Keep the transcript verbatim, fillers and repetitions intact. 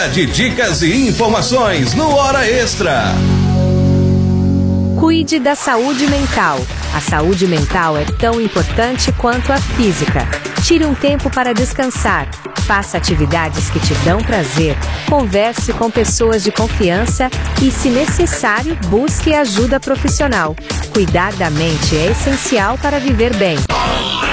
Hora de dicas e informações no Hora Extra. Cuide da saúde mental. A saúde mental é tão importante quanto a física. Tire um tempo para descansar. Faça atividades que te dão prazer. Converse com pessoas de confiança e, se necessário, busque ajuda profissional. Cuidar da mente é essencial para viver bem.